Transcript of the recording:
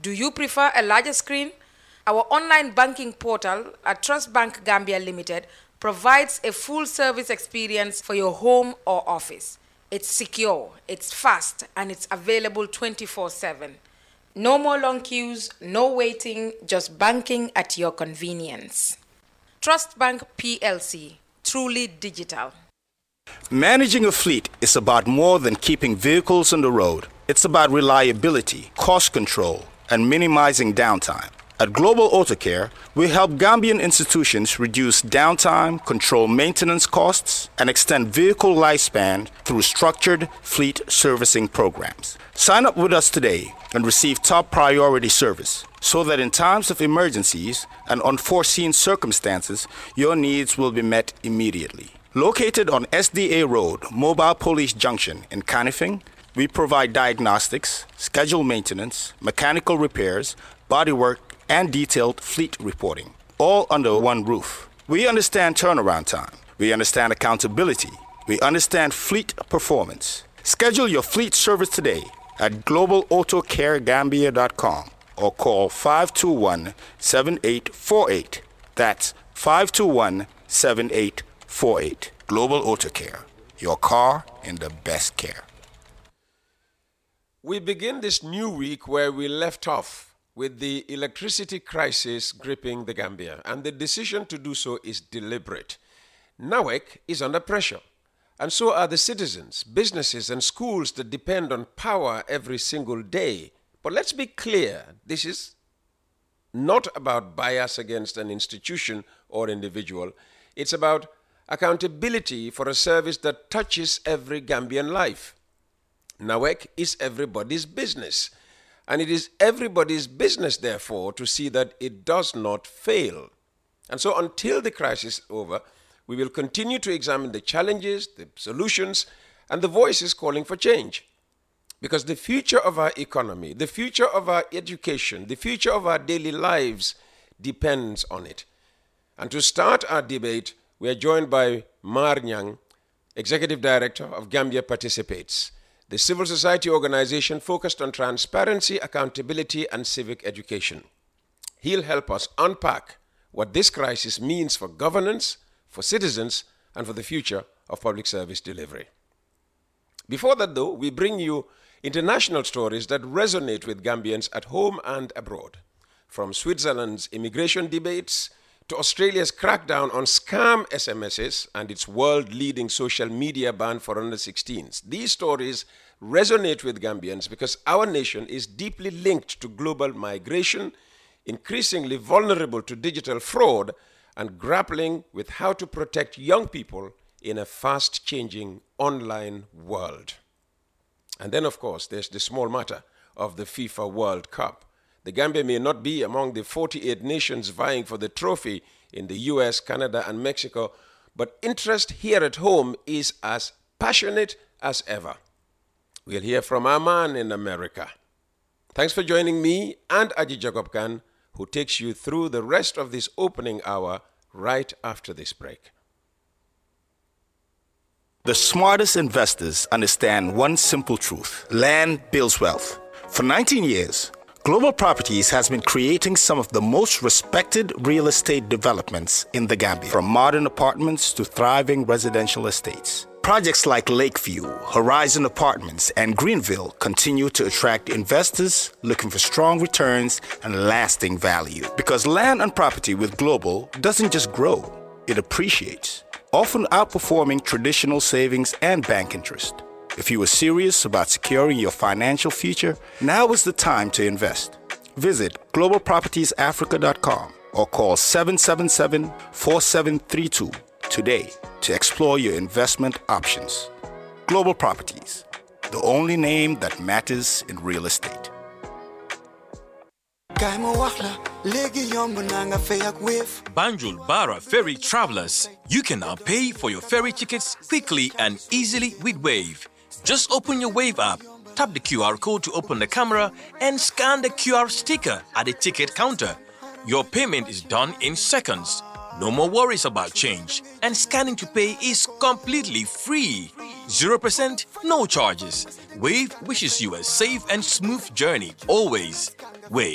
Do you prefer a larger screen? Our online banking portal at Trust Bank Gambia Limited provides a full service experience for your home or office. It's secure, it's fast, and it's available 24/7. No more long queues, no waiting, just banking at your convenience. Trust Bank PLC, truly digital. Managing a fleet is about more than keeping vehicles on the road. It's about reliability, cost control, and minimizing downtime. At Global Auto Care, we help Gambian institutions reduce downtime, control maintenance costs, and extend vehicle lifespan through structured fleet servicing programs. Sign up with us today and receive top priority service so that in times of emergencies and unforeseen circumstances, your needs will be met immediately. Located on SDA Road, Mobile Police Junction in Canifing, we provide diagnostics, scheduled maintenance, mechanical repairs, bodywork, and detailed fleet reporting, all under one roof. We understand turnaround time. We understand accountability. We understand fleet performance. Schedule your fleet service today at globalautocaregambia.com or call 521-7848. That's 521-7848. Global Auto Care, your car in the best care. We begin this new week where we left off with the electricity crisis gripping the Gambia, and the decision to do so is deliberate. NAWEC is under pressure, and so are the citizens, businesses, and schools that depend on power every single day. But let's be clear, this is not about bias against an institution or individual. It's about accountability for a service that touches every Gambian life. NAWEC is everybody's business. And it is everybody's business, therefore, to see that it does not fail. And so until the crisis is over, we will continue to examine the challenges, the solutions, and the voices calling for change. Because the future of our economy, the future of our education, the future of our daily lives depends on it. And to start our debate, we are joined by Mar Nyang, Executive Director of Gambia Participates, the civil society organization focused on transparency, accountability, and civic education. He'll help us unpack what this crisis means for governance, for citizens, and for the future of public service delivery. Before that, though, we bring you international stories that resonate with Gambians at home and abroad. From Switzerland's immigration debates to Australia's crackdown on scam SMSs and its world-leading social media ban for under-16s. These stories resonate with Gambians because our nation is deeply linked to global migration, increasingly vulnerable to digital fraud, and grappling with how to protect young people in a fast-changing online world. And then, of course, there's the small matter of the FIFA World Cup. The Gambia may not be among the 48 nations vying for the trophy in the US, Canada, and Mexico, but interest here at home is as passionate as ever. We'll hear from our man in America. Thanks for joining me and Aji Jacob Khan, who takes you through the rest of this opening hour right after this break. The smartest investors understand one simple truth: land builds wealth. For 19 years, Global Properties has been creating some of the most respected real estate developments in the Gambia, from modern apartments to thriving residential estates. Projects like Lakeview, Horizon Apartments, and Greenville continue to attract investors looking for strong returns and lasting value. Because land and property with Global doesn't just grow, it appreciates, often outperforming traditional savings and bank interest. If you are serious about securing your financial future, now is the time to invest. Visit globalpropertiesafrica.com or call 777-4732 today to explore your investment options. Global Properties, the only name that matters in real estate. Banjul Bara Ferry Travelers, you can now pay for your ferry tickets quickly and easily with Wave. Just open your Wave app, tap the QR code to open the camera, and scan the QR sticker at the ticket counter. Your payment is done in seconds. No more worries about change. And scanning to pay is completely free. 0%, no charges. Wave wishes you a safe and smooth journey always. Wave.